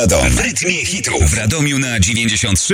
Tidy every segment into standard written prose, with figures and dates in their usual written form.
W rytmie hitów w Radomiu na 96,9.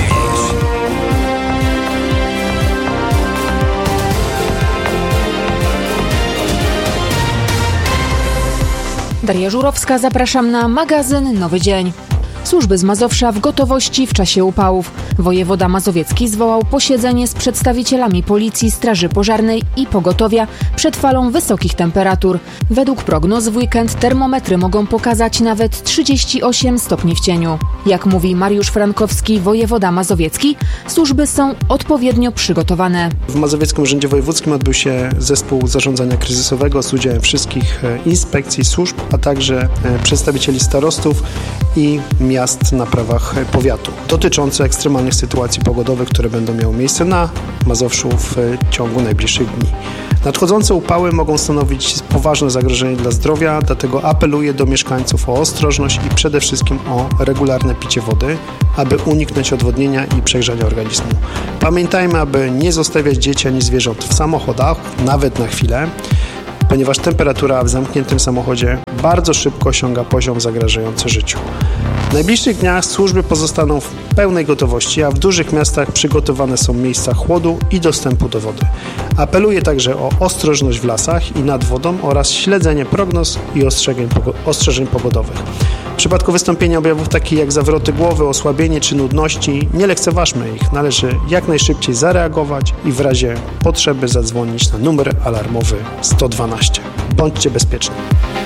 Daria Żurowska, zapraszam na magazyn Nowy Dzień. Służby z Mazowsza w gotowości w czasie upałów. Wojewoda mazowiecki zwołał posiedzenie z przedstawicielami Policji, Straży Pożarnej i Pogotowia przed falą wysokich temperatur. Według prognoz w weekend termometry mogą pokazać nawet 38 stopni w cieniu. Jak mówi Mariusz Frankowski, wojewoda mazowiecki, służby są odpowiednio przygotowane. W Mazowieckim Urzędzie Wojewódzkim odbył się zespół zarządzania kryzysowego z udziałem wszystkich inspekcji, służb, a także przedstawicieli starostów i miast na prawach powiatu dotyczące ekstremalnych sytuacji pogodowych, które będą miały miejsce na Mazowszu w ciągu najbliższych dni. Nadchodzące upały mogą stanowić poważne zagrożenie dla zdrowia, dlatego apeluję do mieszkańców o ostrożność i przede wszystkim o regularne picie wody, aby uniknąć odwodnienia i przegrzania organizmu. Pamiętajmy, aby nie zostawiać dzieci ani zwierząt w samochodach, nawet na chwilę, ponieważ temperatura w zamkniętym samochodzie bardzo szybko osiąga poziom zagrażający życiu. W najbliższych dniach służby pozostaną w pełnej gotowości, a w dużych miastach przygotowane są miejsca chłodu i dostępu do wody. Apeluję także o ostrożność w lasach i nad wodą oraz śledzenie prognoz i ostrzeżeń pogodowych. W przypadku wystąpienia objawów takich jak zawroty głowy, osłabienie czy nudności, nie lekceważmy ich. Należy jak najszybciej zareagować i w razie potrzeby zadzwonić na numer alarmowy 112. Bądźcie bezpieczni.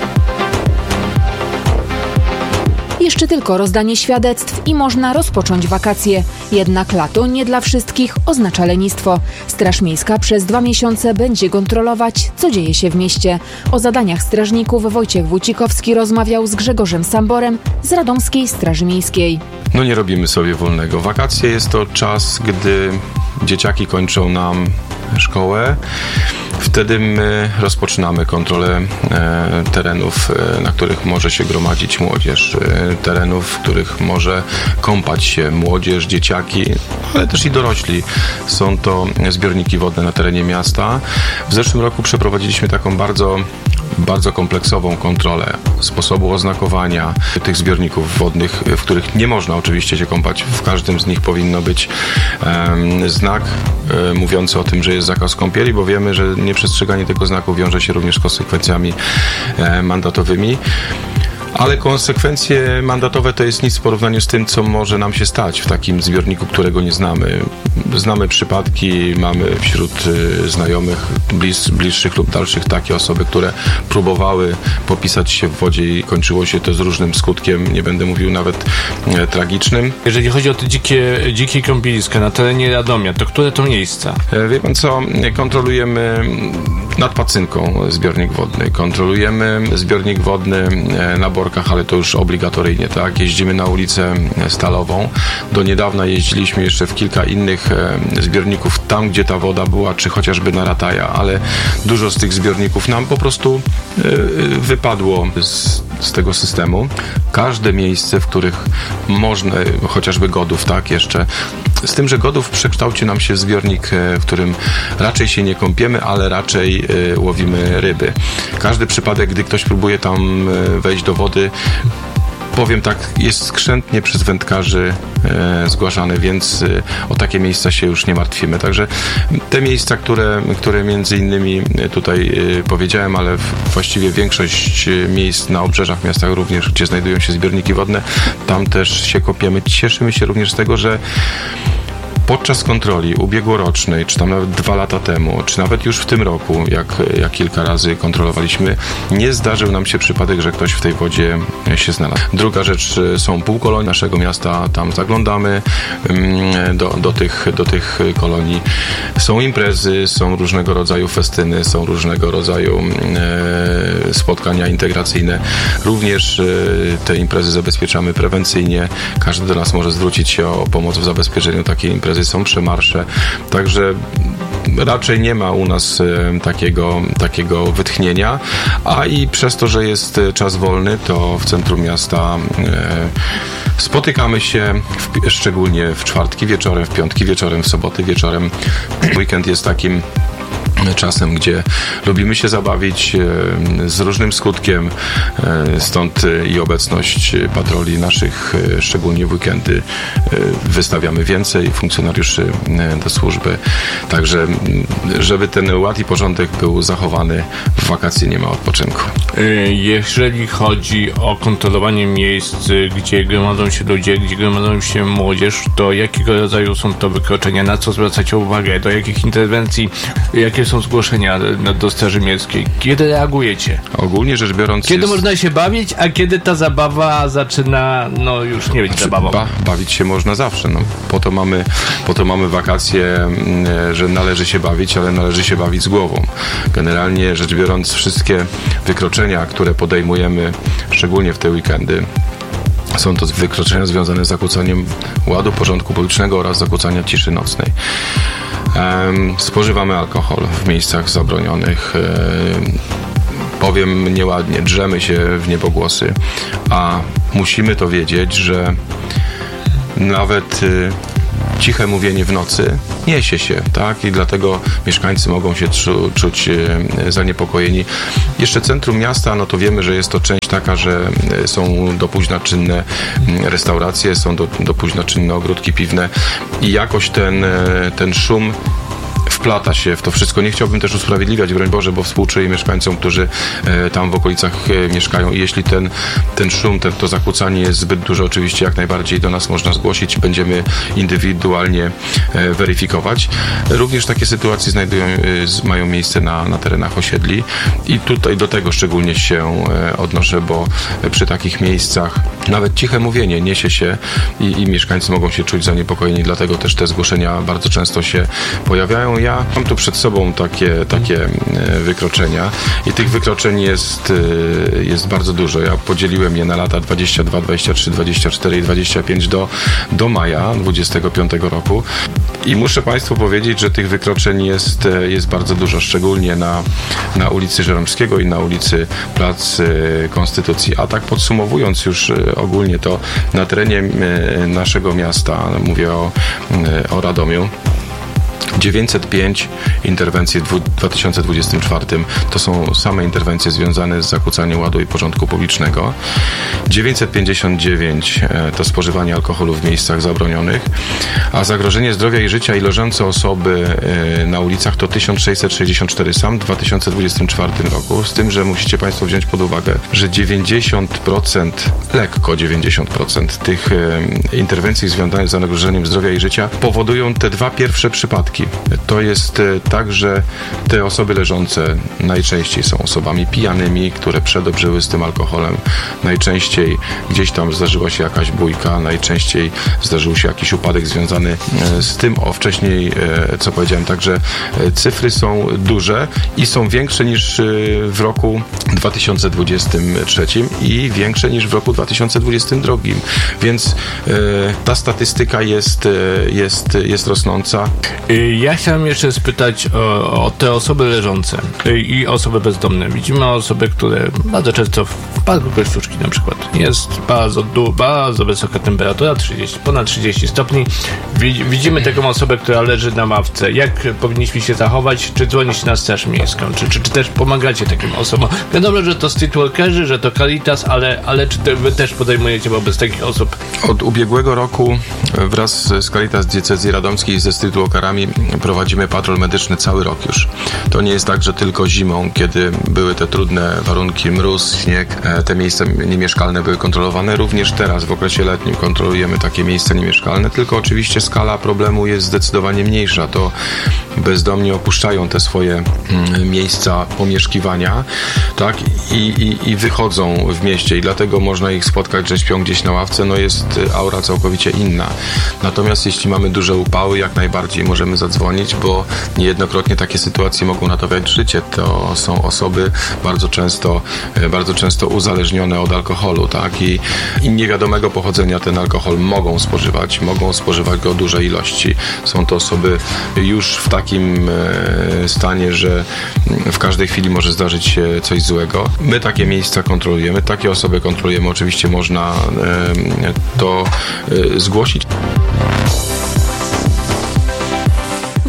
Jeszcze tylko rozdanie świadectw i można rozpocząć wakacje. Jednak lato nie dla wszystkich oznacza lenistwo. Straż Miejska przez 2 miesiące będzie kontrolować, co dzieje się w mieście. O zadaniach strażników Wojciech Wójcikowski rozmawiał z Grzegorzem Samborem z Radomskiej Straży Miejskiej. Nie robimy sobie wolnego. Wakacje jest to czas, gdy dzieciaki kończą nam szkołę. Wtedy my rozpoczynamy kontrolę terenów, na których może się gromadzić młodzież, terenów, w których może kąpać się młodzież, dzieciaki, ale też i dorośli. Są to zbiorniki wodne na terenie miasta. W zeszłym roku przeprowadziliśmy taką bardzo kompleksową kontrolę sposobu oznakowania tych zbiorników wodnych, w których nie można oczywiście się kąpać. W każdym z nich powinno być znak mówiący o tym, że jest zakaz kąpieli, bo wiemy, że nieprzestrzeganie tego znaku wiąże się również z konsekwencjami mandatowymi. Ale konsekwencje mandatowe to jest nic w porównaniu z tym, co może nam się stać w takim zbiorniku, którego nie znamy. Znamy przypadki, mamy wśród znajomych, bliższych lub dalszych takie osoby, które próbowały popisać się w wodzie i kończyło się to z różnym skutkiem, nie będę mówił nawet tragicznym. Jeżeli chodzi o te dzikie kąpieliska na terenie Radomia, to które to miejsca? Wie pan co, kontrolujemy nad Pacynką zbiornik wodny, kontrolujemy zbiornik wodny na Borkach, ale to już obligatoryjnie, tak? Jeździmy na ulicę Stalową. Do niedawna jeździliśmy jeszcze w kilka innych zbiorników, tam gdzie ta woda była, czy chociażby na Rataja, ale dużo z tych zbiorników nam po prostu wypadło z tego systemu. Każde miejsce, w których można, chociażby Godów, tak? Jeszcze z tym, że Godów przekształci nam się w zbiornik, w którym raczej się nie kąpiemy, ale raczej łowimy ryby. Każdy przypadek, gdy ktoś próbuje tam wejść do wody, powiem tak, jest skrzętnie przez wędkarzy zgłaszany, więc o takie miejsca się już nie martwimy. Także te miejsca, które między innymi tutaj powiedziałem, ale właściwie większość miejsc na obrzeżach miastach również, gdzie znajdują się zbiorniki wodne, tam też się kopiemy. Cieszymy się również z tego, że podczas kontroli ubiegłorocznej, czy tam nawet 2 lata temu, czy nawet już w tym roku, jak kilka razy kontrolowaliśmy, nie zdarzył nam się przypadek, że ktoś w tej wodzie się znalazł. Druga rzecz, są półkolonie naszego miasta, tam zaglądamy do tych kolonii. Są imprezy, są różnego rodzaju festyny, są różnego rodzaju spotkania integracyjne. Również te imprezy zabezpieczamy prewencyjnie. Każdy do nas może zwrócić się o pomoc w zabezpieczeniu takiej imprezy. Są przemarsze, także raczej nie ma u nas takiego wytchnienia, a i przez to, że jest czas wolny, to w centrum miasta spotykamy się szczególnie w czwartki wieczorem, w piątki wieczorem, w soboty wieczorem. Weekend jest takim czasem, gdzie lubimy się zabawić z różnym skutkiem, stąd i obecność patroli naszych, szczególnie w weekendy wystawiamy więcej funkcjonariuszy do służby, także żeby ten ład i porządek był zachowany, w wakacje nie ma odpoczynku. Jeżeli chodzi o kontrolowanie miejsc, gdzie gromadzą się ludzie, gdzie gromadzą się młodzież, to jakiego rodzaju są to wykroczenia, na co zwracacie uwagę, do jakich interwencji, jakie są zgłoszenia do Straży Miejskiej? Kiedy reagujecie? Ogólnie rzecz biorąc... Kiedy można się bawić, a kiedy ta zabawa zaczyna, już nie być zabawą? Bawić się można zawsze. Po to mamy wakacje, że należy się bawić, ale należy się bawić z głową. Generalnie rzecz biorąc, wszystkie wykroczenia, które podejmujemy, szczególnie w te weekendy, są to wykroczenia związane z zakłócaniem ładu, porządku publicznego oraz zakłócania ciszy nocnej. Spożywamy alkohol w miejscach zabronionych. Powiem nieładnie, drzemy się w niebogłosy, a musimy to wiedzieć, że nawet ciche mówienie w nocy niesie się, tak? I dlatego mieszkańcy mogą się czuć zaniepokojeni. Jeszcze centrum miasta, to wiemy, że jest to część taka, że są do późna czynne restauracje, są do późna czynne ogródki piwne i jakoś ten szum wplata się w to wszystko. Nie chciałbym też usprawiedliwiać, broń Boże, bo współczuję mieszkańcom, którzy tam w okolicach mieszkają i jeśli ten szum, to zakłócanie jest zbyt duże, oczywiście jak najbardziej do nas można zgłosić, będziemy indywidualnie weryfikować. Również takie sytuacje mają miejsce na terenach osiedli i tutaj do tego szczególnie się odnoszę, bo przy takich miejscach nawet ciche mówienie niesie się i mieszkańcy mogą się czuć zaniepokojeni, dlatego też te zgłoszenia bardzo często się pojawiają. Ja mam tu przed sobą takie wykroczenia i tych wykroczeń jest bardzo dużo. Ja podzieliłem je na lata 22, 23, 24 i 25 do maja 25 roku i muszę Państwu powiedzieć, że tych wykroczeń jest bardzo dużo, szczególnie na ulicy Żeromskiego i na ulicy Plac Konstytucji. A tak podsumowując już ogólnie to na terenie naszego miasta, mówię o Radomiu, 905 interwencji w 2024 to są same interwencje związane z zakłócaniem ładu i porządku publicznego. 959 to spożywanie alkoholu w miejscach zabronionych, a zagrożenie zdrowia i życia i leżące osoby na ulicach to 1664 sam w 2024 roku. Z tym, że musicie Państwo wziąć pod uwagę, że 90%, lekko 90% tych interwencji związanych z zagrożeniem zdrowia i życia powodują te dwa pierwsze przypadki. To jest tak, że te osoby leżące najczęściej są osobami pijanymi, które przedobrzyły z tym alkoholem. Najczęściej gdzieś tam zdarzyła się jakaś bójka, najczęściej zdarzył się jakiś upadek związany z tym, wcześniej, co powiedziałem. Także cyfry są duże i są większe niż w roku 2023 i większe niż w roku 2022. Więc ta statystyka jest rosnąca. Ja chciałem jeszcze spytać o te osoby leżące i osoby bezdomne. Widzimy osoby, które bardzo często w parku Kościuszki na przykład jest bardzo wysoka temperatura, ponad 30 stopni. Widzimy taką osobę, która leży na ławce. Jak powinniśmy się zachować? Czy dzwonić na Straż Miejską? Czy też pomagacie takim osobom? Wiadomo, że to streetworkerzy, że to Caritas, ale czy wy też podejmujecie wobec takich osób? Od ubiegłego roku wraz z Caritas Diecezji Radomskiej i ze streetwalkerami prowadzimy patrol medyczny cały rok już. To nie jest tak, że tylko zimą, kiedy były te trudne warunki, mróz, śnieg, te miejsca niemieszkalne były kontrolowane. Również teraz w okresie letnim kontrolujemy takie miejsca niemieszkalne, tylko oczywiście skala problemu jest zdecydowanie mniejsza. To bezdomni opuszczają te swoje miejsca pomieszkiwania, tak? I wychodzą w mieście i dlatego można ich spotkać, że śpią gdzieś na ławce. Jest aura całkowicie inna. Natomiast jeśli mamy duże upały, jak najbardziej możemy zadzwonić, bo niejednokrotnie takie sytuacje mogą ratować życie. To są osoby bardzo często uzależnione od alkoholu, tak? I niewiadomego pochodzenia ten alkohol mogą spożywać go duże ilości. Są to osoby już w takim stanie, że w każdej chwili może zdarzyć się coś złego. My takie miejsca kontrolujemy, takie osoby kontrolujemy. Oczywiście można to zgłosić.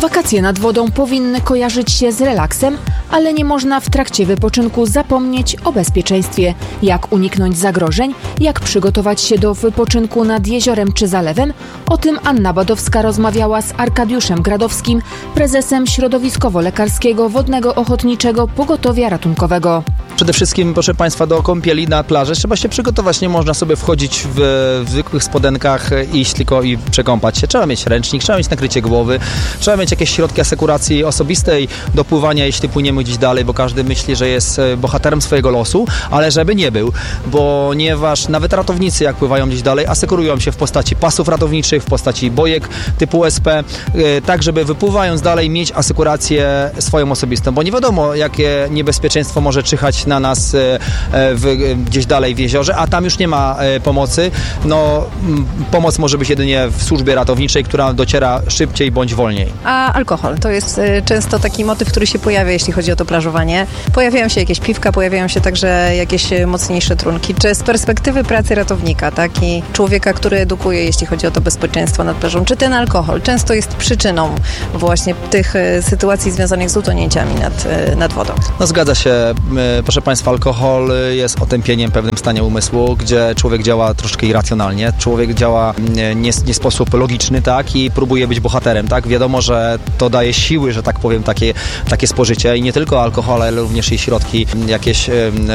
Wakacje nad wodą powinny kojarzyć się z relaksem, ale nie można w trakcie wypoczynku zapomnieć o bezpieczeństwie. Jak uniknąć zagrożeń, jak przygotować się do wypoczynku nad jeziorem czy zalewem? O tym Anna Badowska rozmawiała z Arkadiuszem Gradowskim, prezesem Środowiskowo-Lekarskiego Wodnego Ochotniczego Pogotowia Ratunkowego. Przede wszystkim, proszę Państwa, do kąpieli na plaży trzeba się przygotować. Nie można sobie wchodzić w zwykłych spodenkach, iść tylko i przekąpać się. Trzeba mieć ręcznik, trzeba mieć nakrycie głowy, trzeba mieć jakieś środki asekuracji osobistej do pływania, jeśli płyniemy gdzieś dalej, bo każdy myśli, że jest bohaterem swojego losu, ale żeby nie był, ponieważ nawet ratownicy, jak pływają gdzieś dalej, asekurują się w postaci pasów ratowniczych, w postaci bojek typu SP, tak żeby wypływając dalej mieć asekurację swoją osobistą, bo nie wiadomo, jakie niebezpieczeństwo może czyhać na nas gdzieś dalej w jeziorze, a tam już nie ma pomocy. No, pomoc może być jedynie w służbie ratowniczej, która dociera szybciej bądź wolniej. A alkohol to jest często taki motyw, który się pojawia, jeśli chodzi o to plażowanie. Pojawiają się jakieś piwka, pojawiają się także jakieś mocniejsze trunki. Czy z perspektywy pracy ratownika, tak, i człowieka, który edukuje, jeśli chodzi o to bezpieczeństwo nad plażą, czy ten alkohol często jest przyczyną właśnie tych sytuacji związanych z utonięciami nad wodą? No zgadza się. Proszę Państwa, alkohol jest otępieniem w pewnym stanie umysłu, gdzie człowiek działa troszkę irracjonalnie. Człowiek działa nie w sposób logiczny, tak, i próbuje być bohaterem, tak. Wiadomo, że to daje siły, że tak powiem, takie spożycie i nie tylko alkohol, ale również i środki jakieś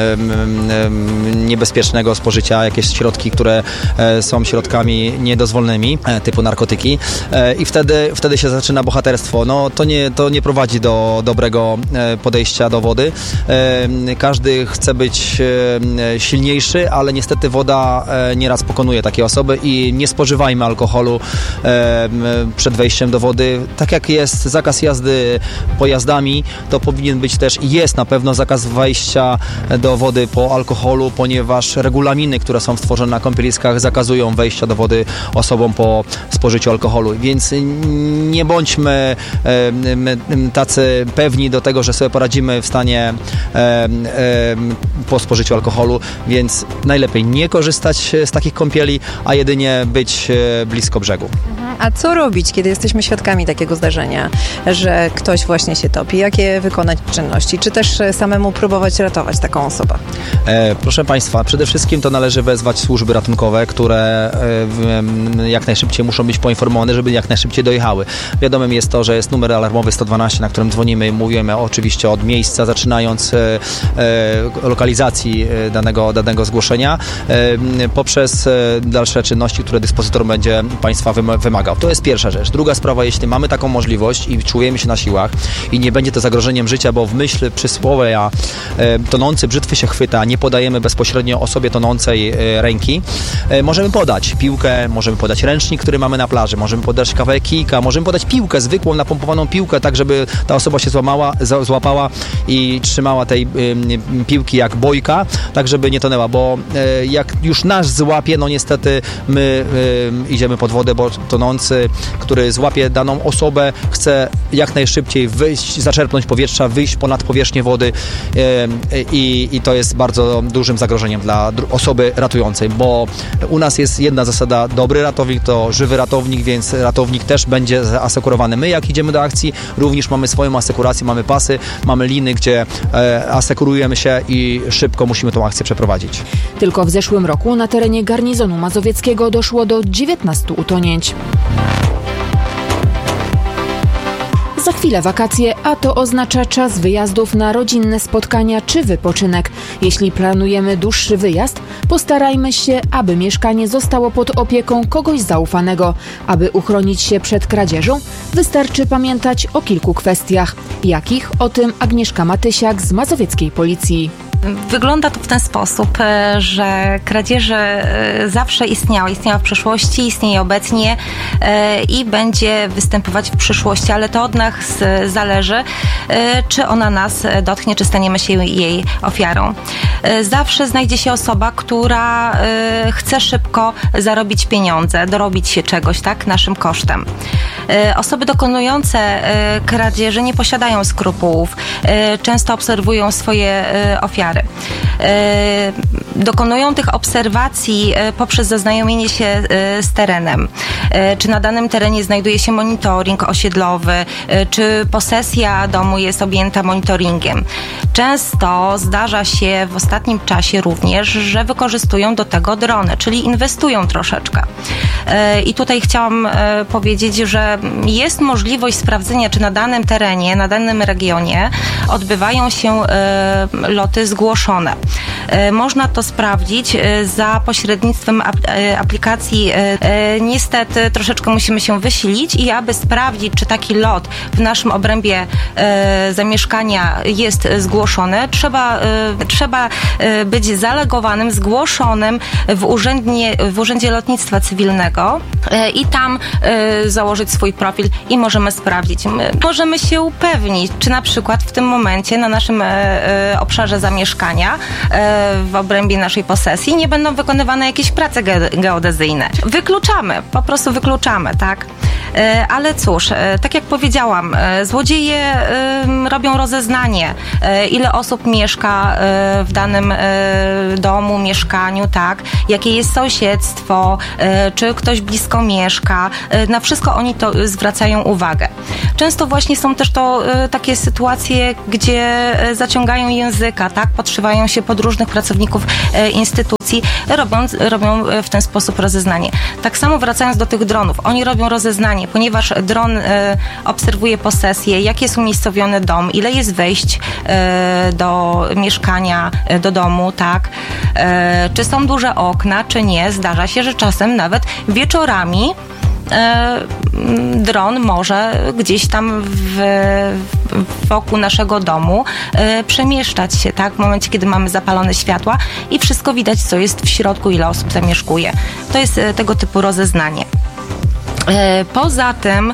niebezpiecznego spożycia, jakieś środki, które są środkami niedozwolnymi, typu narkotyki, i wtedy się zaczyna bohaterstwo. No to nie prowadzi do dobrego podejścia do wody. Każdy chce być silniejszy, ale niestety woda nieraz pokonuje takie osoby i nie spożywajmy alkoholu przed wejściem do wody. Tak jak jest zakaz jazdy pojazdami, to powinien być też i jest na pewno zakaz wejścia do wody po alkoholu, ponieważ regulaminy, które są stworzone na kąpieliskach, zakazują wejścia do wody osobom po spożyciu alkoholu. Więc nie bądźmy tacy pewni do tego, że sobie poradzimy w stanie po spożyciu alkoholu, więc najlepiej nie korzystać z takich kąpieli, a jedynie być blisko brzegu. A co robić, kiedy jesteśmy świadkami takiego zdarzenia, że ktoś właśnie się topi? Jakie wykonać czynności? Czy też samemu próbować ratować taką osobę? Proszę Państwa, przede wszystkim to należy wezwać służby ratunkowe, które jak najszybciej muszą być poinformowane, żeby jak najszybciej dojechały. Wiadomym jest to, że jest numer alarmowy 112, na którym dzwonimy i mówimy oczywiście od miejsca, zaczynając lokalizacji danego zgłoszenia, poprzez dalsze czynności, które dyspozytor będzie Państwa wymagał. To jest pierwsza rzecz. Druga sprawa, jeśli mamy taką możliwość i czujemy się na siłach i nie będzie to zagrożeniem życia, bo w myśl przysłowia tonący brzytwy się chwyta, nie podajemy bezpośrednio osobie tonącej ręki, możemy podać piłkę, możemy podać ręcznik, który mamy na plaży, możemy podać kawałek kijka, możemy podać piłkę, zwykłą, napompowaną piłkę, tak żeby ta osoba się złapała i trzymała tej piłki jak bojka, tak żeby nie tonęła, bo jak już nas złapie, no niestety my idziemy pod wodę, bo tonący, który złapie daną osobę, chce jak najszybciej wyjść, zaczerpnąć powietrza, wyjść ponad powierzchnię wody i to jest bardzo dużym zagrożeniem dla osoby ratującej, bo u nas jest jedna zasada: dobry ratownik to żywy ratownik, więc ratownik też będzie asekurowany. My jak idziemy do akcji, również mamy swoją asekurację, mamy pasy, mamy liny, gdzie asekurujemy się i szybko musimy tą akcję przeprowadzić. Tylko w zeszłym roku na terenie garnizonu mazowieckiego doszło do 19 utonięć. Za chwilę wakacje, a to oznacza czas wyjazdów na rodzinne spotkania czy wypoczynek. Jeśli planujemy dłuższy wyjazd, postarajmy się, aby mieszkanie zostało pod opieką kogoś zaufanego. Aby uchronić się przed kradzieżą, wystarczy pamiętać o kilku kwestiach. Jakich? O tym Agnieszka Matysiak z mazowieckiej policji. Wygląda to w ten sposób, że kradzieże zawsze istniała w przeszłości, istnieje obecnie i będzie występować w przyszłości, ale to od nas zależy, czy ona nas dotknie, czy staniemy się jej ofiarą. Zawsze znajdzie się osoba, która chce szybko zarobić pieniądze, dorobić się czegoś, tak, naszym kosztem. Osoby dokonujące kradzieży nie posiadają skrupułów, często obserwują swoje ofiary. dokonują tych obserwacji poprzez zaznajomienie się z terenem. Czy na danym terenie znajduje się monitoring osiedlowy, czy posesja domu jest objęta monitoringiem. Często zdarza się w ostatnim czasie również, że wykorzystują do tego drony, czyli inwestują troszeczkę. I tutaj chciałam powiedzieć, że jest możliwość sprawdzenia, czy na danym terenie, na danym regionie odbywają się loty zgłoszone. Można to sprawdzić za pośrednictwem aplikacji. Niestety troszeczkę musimy się wysilić i aby sprawdzić, czy taki lot w naszym obrębie zamieszkania jest zgłoszony, trzeba być zalegowanym, zgłoszonym w Urzędzie Lotnictwa Cywilnego i tam założyć swój profil i możemy sprawdzić. Możemy się upewnić, czy na przykład w tym momencie na naszym obszarze zamieszkania w obrębie naszej posesji nie będą wykonywane jakieś prace geodezyjne. Po prostu wykluczamy, tak? Ale cóż, tak jak powiedziałam, złodzieje robią rozeznanie, ile osób mieszka w danym domu, mieszkaniu, tak? Jakie jest sąsiedztwo, czy ktoś blisko mieszka. Na wszystko oni to zwracają uwagę. Często właśnie są też to takie sytuacje, gdzie zaciągają języka, tak? Podszywają się pod różnych pracowników instytucji, robią w ten sposób rozeznanie. Tak samo wracając do tych dronów, oni robią rozeznanie, ponieważ dron obserwuje posesję, jak jest umiejscowiony dom, ile jest wejść do mieszkania, do domu, tak? Czy są duże okna, czy nie. Zdarza się, że czasem nawet wieczorami dron może gdzieś tam wokół naszego domu przemieszczać się, tak? W momencie, kiedy mamy zapalone światła i wszystko widać, co jest w środku, ile osób zamieszkuje. To jest tego typu rozeznanie. Poza tym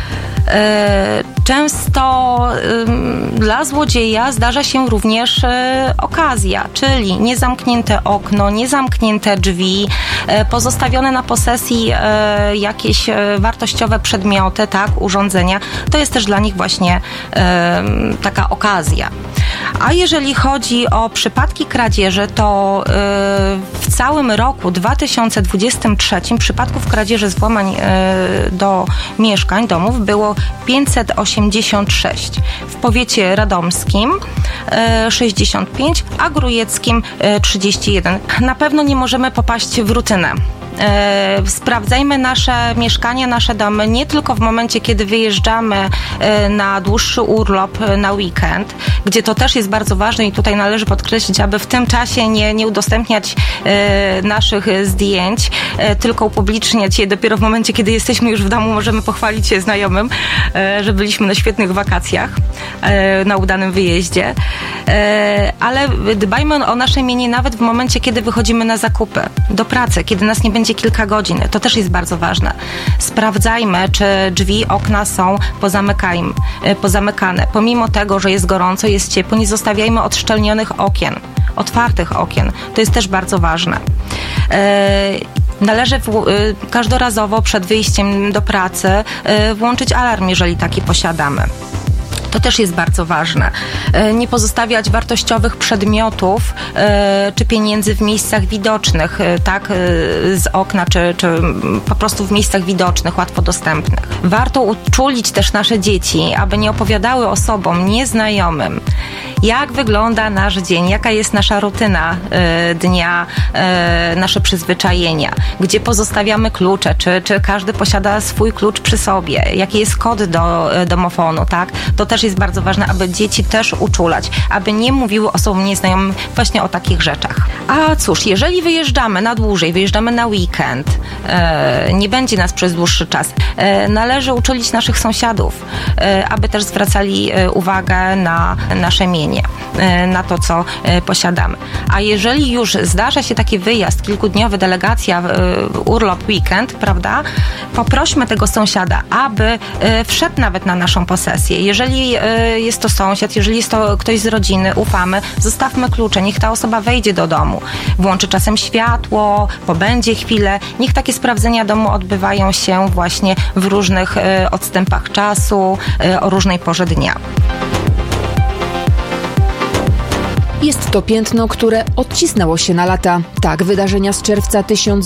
często dla złodzieja zdarza się również okazja, czyli niezamknięte okno, niezamknięte drzwi, pozostawione na posesji jakieś wartościowe przedmioty, tak, urządzenia. To jest też dla nich właśnie taka okazja. A jeżeli chodzi o przypadki kradzieży, to w całym roku 2023 przypadków kradzieży z włamań do mieszkań, domów było 586. W powiecie radomskim 65, a grójeckim 31. Na pewno nie możemy popaść w rutynę. Sprawdzajmy nasze mieszkania, nasze domy nie tylko w momencie, kiedy wyjeżdżamy na dłuższy urlop, na weekend, gdzie to też jest bardzo ważne i tutaj należy podkreślić, aby w tym czasie nie udostępniać naszych zdjęć, tylko upubliczniać je dopiero w momencie, kiedy jesteśmy już w domu, możemy pochwalić się znajomym, że byliśmy na świetnych wakacjach, na udanym wyjeździe, ale dbajmy o nasze mienie nawet w momencie, kiedy wychodzimy na zakupy, do pracy, kiedy nas nie będzie kilka godzin. To też jest bardzo ważne. Sprawdzajmy, czy drzwi, okna są pozamykane. Pomimo tego, że jest gorąco, jest ciepło, nie zostawiajmy odszczelnionych okien, otwartych okien. To jest też bardzo ważne. Należy każdorazowo przed wyjściem do pracy włączyć alarm, jeżeli taki posiadamy. To też jest bardzo ważne. Nie pozostawiać wartościowych przedmiotów czy pieniędzy w miejscach widocznych, tak, z okna, czy po prostu w miejscach widocznych, łatwo dostępnych. Warto uczulić też nasze dzieci, aby nie opowiadały osobom nieznajomym, jak wygląda nasz dzień, jaka jest nasza rutyna dnia, nasze przyzwyczajenia, gdzie pozostawiamy klucze, czy każdy posiada swój klucz przy sobie, jaki jest kod do domofonu, tak? To też jest bardzo ważne, aby dzieci też uczulać, aby nie mówiły osobom nieznajomym właśnie o takich rzeczach. A cóż, jeżeli wyjeżdżamy na dłużej, wyjeżdżamy na weekend, nie będzie nas przez dłuższy czas, należy uczulić naszych sąsiadów, aby też zwracali uwagę na nasze mienie, na to, co posiadamy. A jeżeli już zdarza się taki wyjazd kilkudniowy, delegacja, urlop, weekend, prawda, poprośmy tego sąsiada, aby wszedł nawet na naszą posesję. Jeżeli jest to sąsiad, jeżeli jest to ktoś z rodziny, ufamy, zostawmy klucze, niech ta osoba wejdzie do domu, włączy czasem światło, pobędzie chwilę, niech takie sprawdzenia domu odbywają się właśnie w różnych odstępach czasu, o różnej porze dnia. Jest to piętno, które odcisnęło się na lata. Tak wydarzenia z czerwca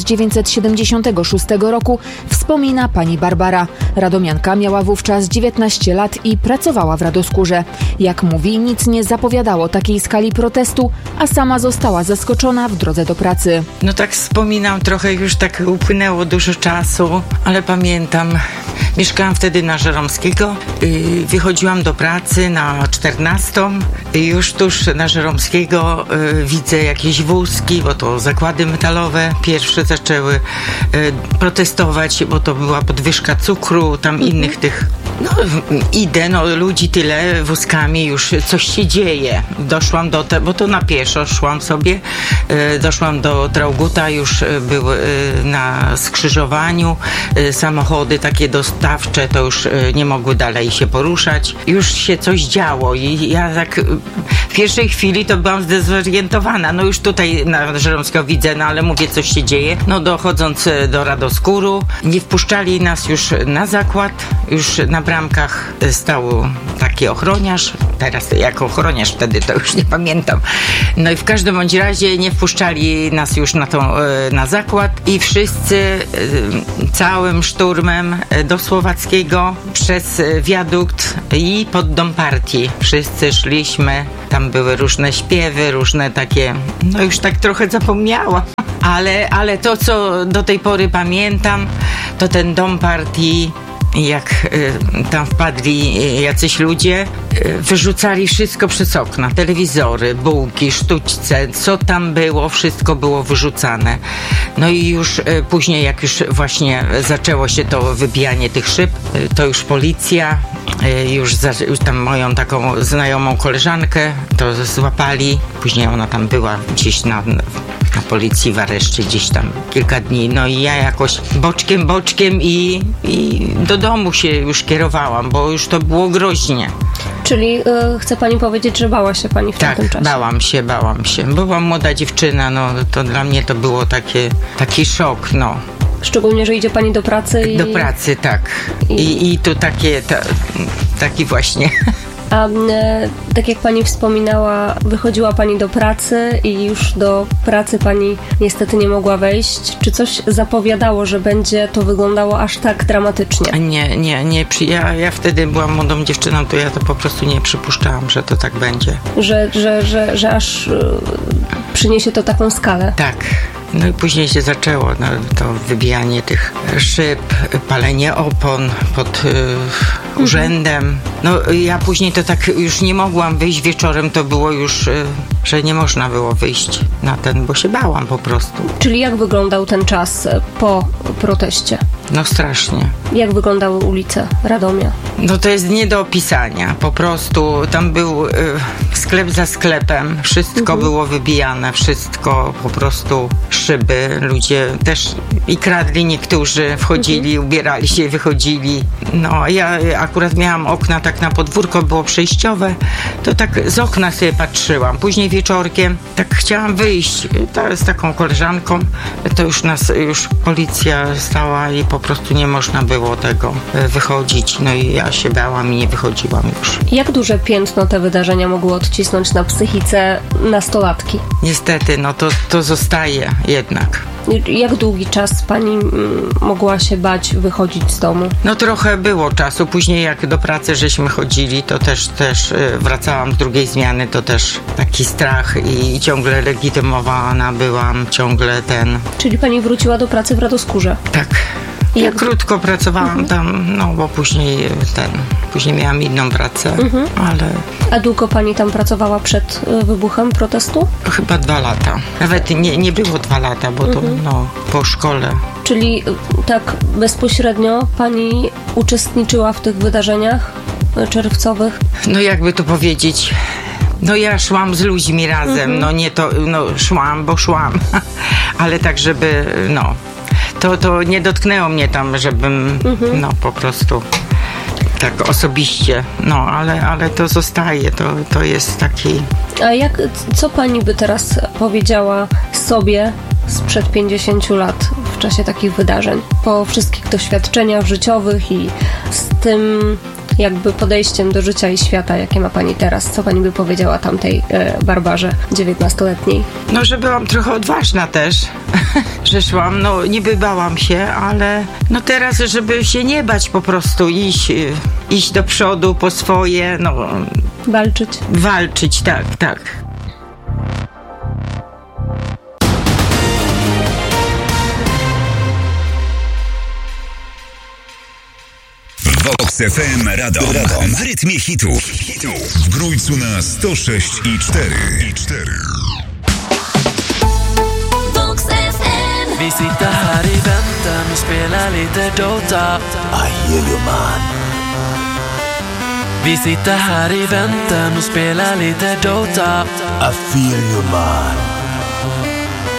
1976 roku wspomina pani Barbara. Radomianka miała wówczas 19 lat i pracowała w Radoskórze. Jak mówi, nic nie zapowiadało takiej skali protestu, a sama została zaskoczona w drodze do pracy. No tak wspominam, trochę już tak upłynęło dużo czasu, ale pamiętam, mieszkałam wtedy na Żeromskiego, wychodziłam do pracy na 14 i już tuż na Żeromskiego widzę jakieś wózki, bo to zakłady metalowe pierwsze zaczęły protestować, bo to była podwyżka cukru, tam innych tych. No idę, ludzi tyle, wózkami już coś się dzieje. Doszłam bo to na pieszo szłam sobie, doszłam do Trauguta, już były na skrzyżowaniu, samochody takie dostawcze to już nie mogły dalej się poruszać. Już się coś działo i ja tak w pierwszej chwili to byłam zdezorientowana. No już tutaj na Żeromskiego widzę, ale mówię, coś się dzieje. No dochodząc do Radoskóru, nie wpuszczali nas już na zakład, już na bramkach stał taki ochroniarz. Teraz jako ochroniarz wtedy to już nie pamiętam. No i w każdym bądź razie nie wpuszczali nas już na zakład i wszyscy całym szturmem do Słowackiego przez wiadukt i pod dom partii. Wszyscy szliśmy. Tam były różne śpiewy, różne takie, no już tak trochę zapomniałam. Ale to, co do tej pory pamiętam, to ten dom partii, jak tam wpadli jacyś ludzie, wyrzucali wszystko przez okna, telewizory, bułki, sztućce, co tam było, wszystko było wyrzucane. No i już później, jak już właśnie zaczęło się to wybijanie tych szyb, to już policja, już tam moją taką znajomą koleżankę to złapali. Później ona tam była gdzieś na policji w areszcie gdzieś tam kilka dni. No i ja jakoś boczkiem i do domu się już kierowałam, bo już to było groźnie. Czyli chce pani powiedzieć, że bała się pani w tamtym czasie? Tak, bałam się. Byłam młoda dziewczyna, no to dla mnie to było taki szok, no. Szczególnie, że idzie pani do pracy Do pracy, tak. I tu taki właśnie... A tak jak pani wspominała, wychodziła pani do pracy i już do pracy pani niestety nie mogła wejść. Czy coś zapowiadało, że będzie to wyglądało aż tak dramatycznie? Nie. Ja wtedy byłam młodą dziewczyną, to ja to po prostu nie przypuszczałam, że to tak będzie. Że aż przyniesie to taką skalę? Tak. No i później się zaczęło to wybijanie tych szyb, palenie opon pod urzędem. No ja później to tak już nie mogłam wyjść wieczorem, to było już, że nie można było wyjść bo się bałam po prostu. Czyli jak wyglądał ten czas po proteście? No strasznie. Jak wyglądały ulice Radomia? No to jest nie do opisania. Po prostu tam był sklep za sklepem. Wszystko było wybijane. Wszystko po prostu szyby. Ludzie też i kradli niektórzy. Wchodzili, ubierali się, wychodzili. No ja akurat miałam okna tak na podwórko, było przejściowe. To tak z okna sobie patrzyłam. Później wieczorkiem tak chciałam wyjść z taką koleżanką. To już policja stała i po prostu nie można było tego wychodzić. No i ja się bałam i nie wychodziłam już. Jak duże piętno te wydarzenia mogły odcisnąć na psychice nastolatki? Niestety, no to zostaje jednak. Jak długi czas pani mogła się bać wychodzić z domu? No trochę było czasu. Później jak do pracy żeśmy chodzili, to też wracałam z drugiej zmiany, to też taki strach i ciągle legitymowana byłam, ciągle Czyli pani wróciła do pracy w Radoskórze? Tak. Ja krótko pracowałam tam, no bo później miałam inną pracę, ale... A długo pani tam pracowała przed wybuchem protestu? Chyba 2 lata. Nawet nie było 2 lata, bo to po szkole. Czyli tak bezpośrednio pani uczestniczyła w tych wydarzeniach czerwcowych? No jakby to powiedzieć... No ja szłam z ludźmi razem, szłam, bo szłam, ale tak, żeby, to nie dotknęło mnie tam, żebym, po prostu tak osobiście, ale to zostaje, to jest taki... A co pani by teraz powiedziała sobie sprzed 50 lat w czasie takich wydarzeń? Po wszystkich doświadczeniach życiowych i z tym, jakby podejściem do życia i świata, jakie ma pani teraz? Co pani by powiedziała tamtej Barbarze 19-letniej? No, że byłam trochę odważna też, że szłam, no niby bałam się, ale no teraz, żeby się nie bać, po prostu iść do przodu po swoje, no. Walczyć, tak. Vox FM Radom. W rytmie hitów. W Grójcu na 106,4. Vox FM. Vi sitter här i väntan och spelar lite Dota. I hear you man. Vi sitter här i väntan och spelar lite Dota. I feel you man.